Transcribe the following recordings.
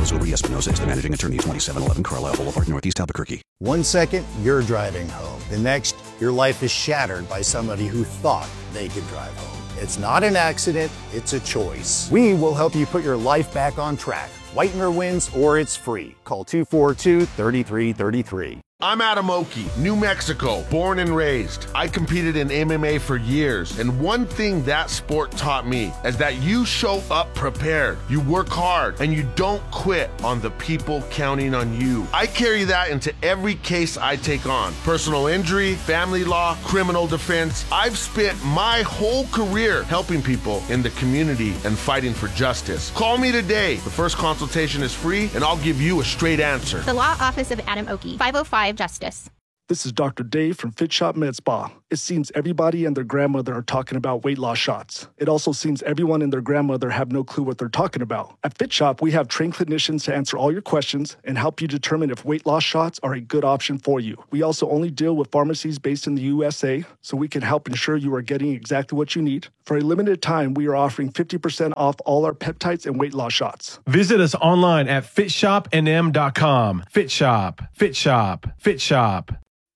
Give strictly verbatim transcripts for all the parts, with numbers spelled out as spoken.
Carlos Uber Espinosa is the managing attorney, twenty-seven eleven Carlisle Boulevard, Northeast Albuquerque. One second, you're driving home. The next, your life is shattered by somebody who thought they could drive home. It's not an accident, it's a choice. We will help you put your life back on track. Whitener wins or it's free. Call two four two, three three three three. I'm Adam Oki, New Mexico, born and raised. I competed in M M A for years, and one thing that sport taught me is that you show up prepared, you work hard, and you don't quit on the people counting on you. I carry that into every case I take on. Personal injury, family law, criminal defense. I've spent my whole career helping people in the community and fighting for justice. Call me today. The first consultation is free, and I'll give you a straight answer. The Law Office of Adam Oki, five oh five Justice. This is Doctor Dave from Fit Shop Med Spa. It seems everybody and their grandmother are talking about weight loss shots. It also seems everyone and their grandmother have no clue what they're talking about. At Fit Shop, we have trained clinicians to answer all your questions and help you determine if weight loss shots are a good option for you. We also only deal with pharmacies based in the U S A, so we can help ensure you are getting exactly what you need. For a limited time, we are offering fifty percent off all our peptides and weight loss shots. Visit us online at fit shop n m dot com. Fit Shop, Fit Shop, Fit Shop.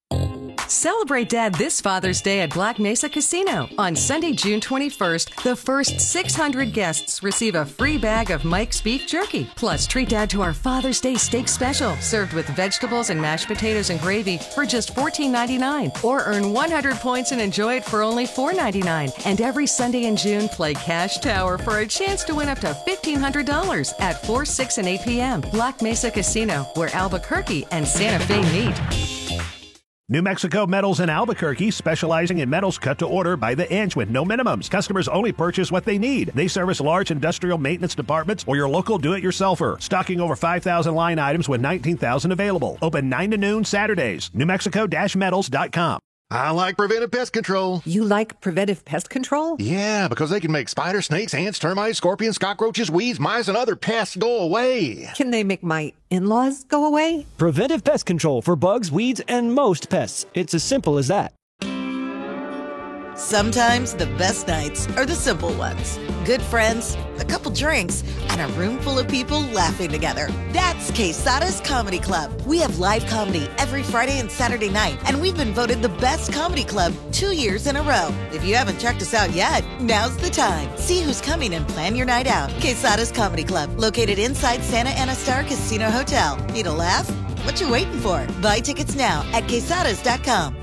Celebrate Dad this Father's Day at Black Mesa Casino. On Sunday, June twenty-first, the first six hundred guests receive a free bag of Mike's Beef Jerky. Plus, treat Dad to our Father's Day Steak Special, served with vegetables and mashed potatoes and gravy for just fourteen ninety-nine. Or earn one hundred points and enjoy it for only four ninety-nine. And every Sunday in June, play Cash Tower for a chance to win up to fifteen hundred dollars at four, six, and eight p.m. Black Mesa Casino, where Albuquerque and Santa Fe meet. New Mexico Metals in Albuquerque, specializing in metals cut to order by the inch with no minimums. Customers only purchase what they need. They service large industrial maintenance departments or your local do-it-yourselfer. Stocking over five thousand line items with nineteen thousand available. Open nine to noon Saturdays. New Mexico Metals dot com. I like Preventive Pest Control. You like Preventive Pest Control? Yeah, because they can make spiders, snakes, ants, termites, scorpions, cockroaches, weeds, mice, and other pests go away. Can they make my in-laws go away? Preventive Pest Control for bugs, weeds, and most pests. It's as simple as that. Sometimes the best nights are the simple ones. Good friends, a couple drinks, and a room full of people laughing together. That's Quesada's Comedy Club. We have live comedy every Friday and Saturday night, and we've been voted the best comedy club two years in a row. If you haven't checked us out yet, now's the time. See who's coming and plan your night out. Quesada's Comedy Club, located inside Santa Ana Star Casino Hotel. Need a laugh? What you waiting for? Buy tickets now at quesadas dot com.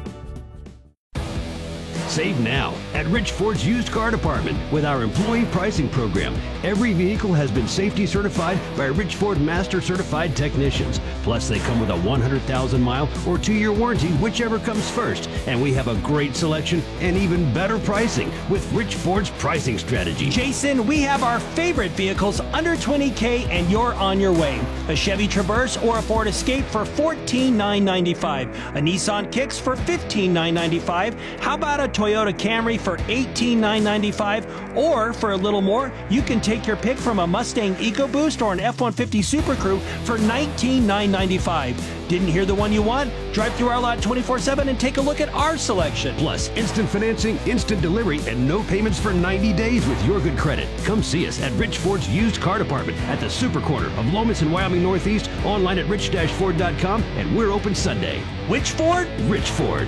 Save now at Rich Ford's used car department with our employee pricing program. Every vehicle has been safety certified by Rich Ford Master Certified technicians. Plus, they come with a one hundred thousand mile or two-year warranty, whichever comes first. And we have a great selection and even better pricing with Rich Ford's pricing strategy. Jason, we have our favorite vehicles under twenty K and you're on your way. A Chevy Traverse or a Ford Escape for fourteen thousand nine hundred ninety-five dollars. A Nissan Kicks for fifteen thousand nine hundred ninety-five dollars. How about a Toyota Camry for eighteen thousand nine hundred ninety-five dollars? Or for a little more, you can take your pick from a Mustang EcoBoost or an F one fifty Super Crew for nineteen thousand nine hundred ninety-five dollars. Didn't hear the one you want? Drive through our lot twenty-four seven and take a look at our selection. Plus, instant financing, instant delivery, and no payments for ninety days with your good credit. Come see us at Rich Ford's used car department at the Super Corner of Lomas and Wyoming Northeast, online at rich dash ford dot com, and we're open Sunday. Which Ford? Rich Ford.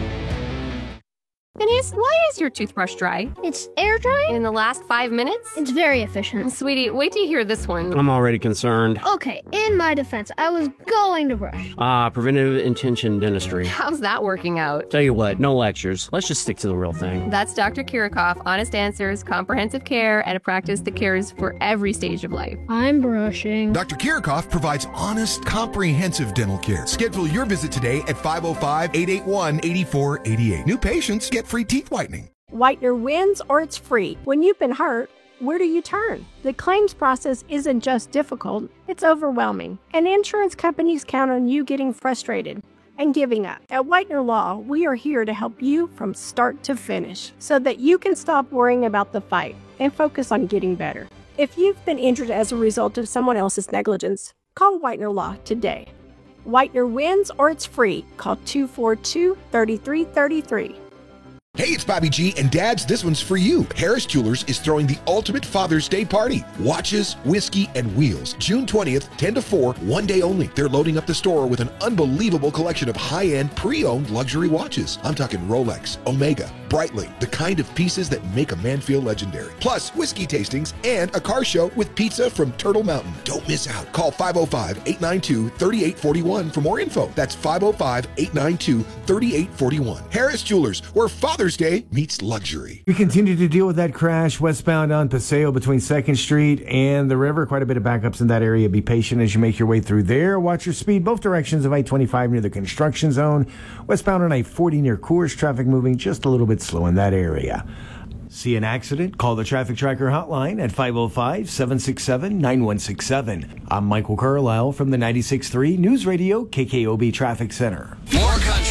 Denise, why is your toothbrush dry? It's air dry? In the last five minutes? It's very efficient. Sweetie, wait till you hear this one. I'm already concerned. Okay, in my defense, I was going to brush. Ah, uh, preventive intention dentistry. How's that working out? Tell you what, no lectures. Let's just stick to the real thing. That's Doctor Kirikoff, honest answers, comprehensive care, and a practice that cares for every stage of life. I'm brushing. Doctor Kirikoff provides honest, comprehensive dental care. Schedule your visit today at five oh five, eight eight one, eight four eight eight. New patients get free teeth whitening. Whitener wins or it's free. When you've been hurt, where do you turn? The claims process isn't just difficult, it's overwhelming. And insurance companies count on you getting frustrated and giving up. At Whitener Law, we are here to help you from start to finish so that you can stop worrying about the fight and focus on getting better. If you've been injured as a result of someone else's negligence, call Whitener Law today. Whitener wins or it's free. Call two four two, three three three three. Hey, it's Bobby G, and dads, this one's for you. Harris Jewelers is throwing the ultimate Father's Day party. Watches, whiskey, and wheels. June twentieth, ten to four, one day only. They're loading up the store with an unbelievable collection of high-end, pre-owned luxury watches. I'm talking Rolex, Omega, Breitling, the kind of pieces that make a man feel legendary. Plus, whiskey tastings and a car show with pizza from Turtle Mountain. Don't miss out. Call five oh five, eight nine two, three eight four one for more info. That's five oh five, eight nine two, three eight four one. Harris Jewelers, where Father's Day meets luxury. We continue to deal with that crash westbound on Paseo between second Street and the river. Quite a bit of backups in that area. Be patient as you make your way through there. Watch your speed both directions of I twenty-five near the construction zone. Westbound on I forty near Coors. Traffic moving just a little bit slow in that area. See an accident? Call the Traffic Tracker hotline at five oh five, seven six seven, nine one six seven. I'm Michael Carlisle from the ninety-six point three News Radio K K O B Traffic Center. More